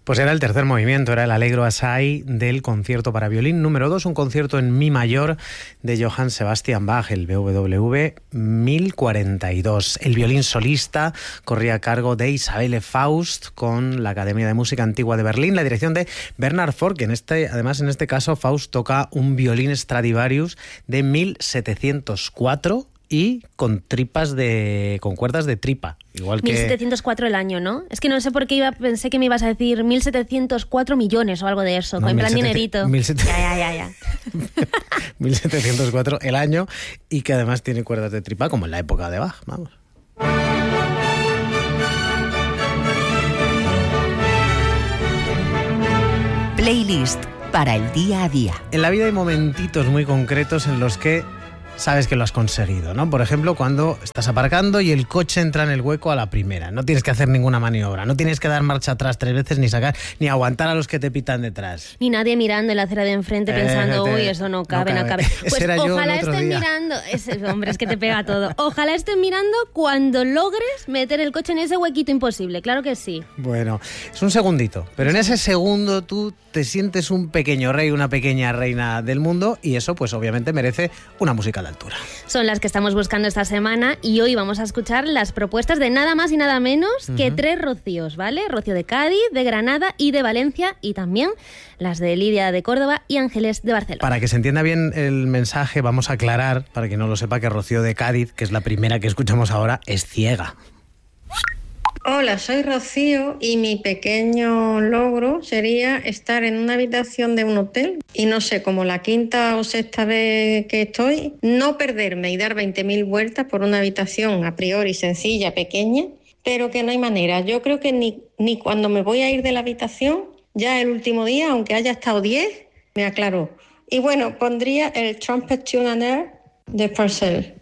Pues era el tercer movimiento, era el Allegro Assai del concierto para violín número 2, un concierto en mi mayor de Johann Sebastian Bach, el BWV 1042. El violín solista corría a cargo de Isabelle Faust con la Academia de Música Antigua de Berlín, la dirección de Bernhard Forke. Además, en este caso, Faust toca un violín Stradivarius de 1704 y con cuerdas de tripa. Igual que 1704 el año, ¿no? Es que no sé por qué pensé que me ibas a decir 1704 millones o algo de eso, no, en plan dinerito. 1704 el año y que además tiene cuerdas de tripa como en la época de Bach, vamos. Playlist para el día a día. En la vida hay momentitos muy concretos en los que sabes que lo has conseguido, ¿no? Por ejemplo, cuando estás aparcando y el coche entra en el hueco a la primera. No tienes que hacer ninguna maniobra, no tienes que dar marcha atrás 3 veces, ni sacar, ni aguantar a los que te pitan detrás. Ni nadie mirando en la acera de enfrente pensando, uy, eso no cabe. Pues ojalá estén mirando, hombre, es que te pega todo. Ojalá estén mirando cuando logres meter el coche en ese huequito imposible, claro que sí. Bueno, es un segundito, pero en ese segundo tú te sientes un pequeño rey, una pequeña reina del mundo y eso pues obviamente merece una música de altura. Son las que estamos buscando esta semana y hoy vamos a escuchar las propuestas de nada más y nada menos que 3 Rocíos, ¿vale? Rocío de Cádiz, de Granada y de Valencia y también las de Lidia de Córdoba y Ángeles de Barcelona. Para que se entienda bien el mensaje vamos a aclarar, para que no lo sepa, que Rocío de Cádiz, que es la primera que escuchamos ahora, es ciega. Hola, soy Rocío y mi pequeño logro sería estar en una habitación de un hotel y no sé, como la 5ª o 6ª vez que estoy, no perderme y dar 20.000 vueltas por una habitación a priori sencilla, pequeña, pero que no hay manera. Yo creo que ni cuando me voy a ir de la habitación, ya el último día, aunque haya estado 10, me aclaró. Y bueno, pondría el Trumpet Tune and Air de Purcell.